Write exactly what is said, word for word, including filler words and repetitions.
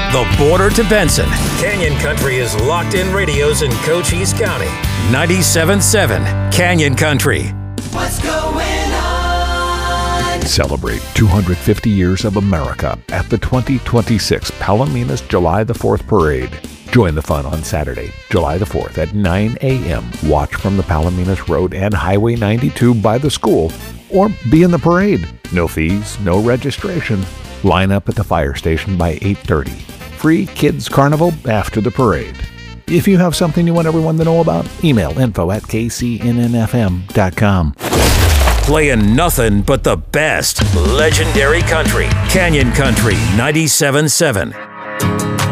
the border to Benson. Canyon Country is locked in radios in Cochise County. ninety-seven point seven Canyon Country. What's going on? Celebrate two hundred fifty years of America at the twenty twenty-six Palominas July the fourth Parade. Join the fun on Saturday, July the fourth at nine a.m. Watch from the Palominas Road and Highway ninety-two by the school, or be in the parade. No fees, no registration. Line up at the fire station by eight thirty. Free Kids Carnival after the parade. If you have something you want everyone to know about, email info at k c n n f m dot com. Playing nothing but the best legendary country. Canyon Country ninety-seven point seven.